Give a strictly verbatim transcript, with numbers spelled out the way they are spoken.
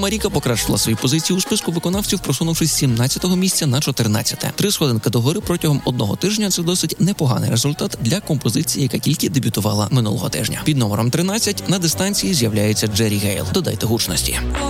Маріка покращила свої позиції у списку виконавців, просунувшись з сімнадцятого місця на чотирнадцяте. Три сходинки догори протягом одного тижня – це досить непоганий результат для композиції, яка тільки дебютувала минулого тижня. Під номером тринадцять на дистанції з'являється Джері Гейл. Додайте гучності.